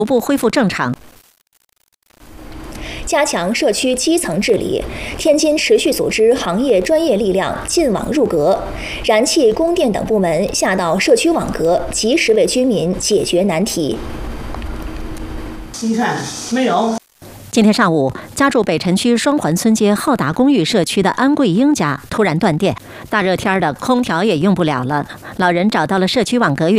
逐步恢复正常。 加强社区基层治理，天津持续组织行业专业力量进网入格，燃气、供电等部门下到社区网格，及时为居民解决难题。 你看，没有。 今天上午，家住北辰区双环村街浩达公寓社区的安桂英家突然断电，大热天的空调也用不了了，老人找到了社区网格